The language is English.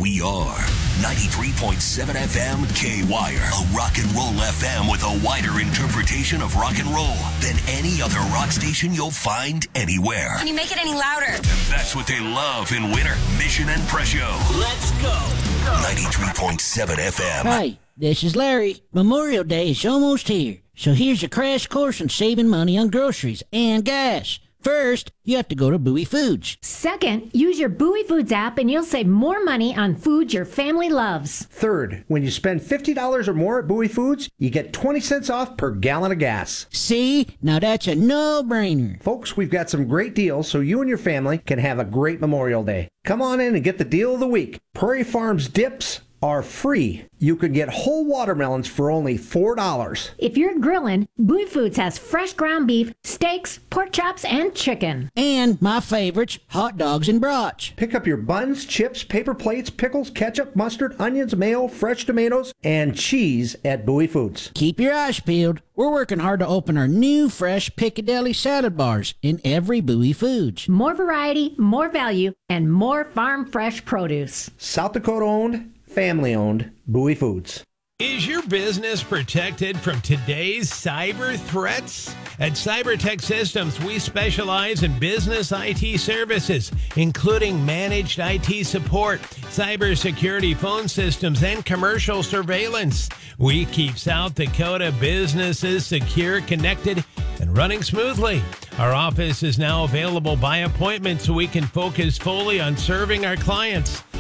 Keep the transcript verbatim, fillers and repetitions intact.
We are ninety-three point seven F M K-Wire, a rock and roll F M with a wider interpretation of rock and roll than any other rock station you'll find anywhere. Can you make it any louder? And that's what they love in winter. Mission and Pressure. Let's go. ninety-three point seven F M. Hi, this is Larry. Memorial Day is almost here, so here's a crash course on saving money on groceries and gas. First, you have to go to Bowie Foods. Second, use your Bowie Foods app and you'll save more money on foods your family loves. Third, when you spend fifty dollars or more at Bowie Foods, you get twenty cents off per gallon of gas. See? Now that's a no-brainer. Folks, we've got some great deals so you and your family can have a great Memorial Day. Come on in and get the deal of the week. Prairie Farms dips are free. You can get whole watermelons for only four dollars. If you're grilling, Bowie Foods has fresh ground beef, steaks, pork chops, and chicken. And my favorites, hot dogs and brats. Pick up your buns, chips, paper plates, pickles, ketchup, mustard, onions, mayo, fresh tomatoes, and cheese at Bowie Foods. Keep your eyes peeled. We're working hard to open our new fresh Piccadilly salad bars in every Bowie Foods. More variety, more value, and more farm fresh produce. South Dakota owned, family owned, Bowie Foods. Is your business protected from today's cyber threats? At CyberTech Systems, we specialize in business I T services, including managed I T support, cybersecurity phone systems, and commercial surveillance. We keep South Dakota businesses secure, connected, and running smoothly. Our office is now available by appointment so we can focus fully on serving our clients.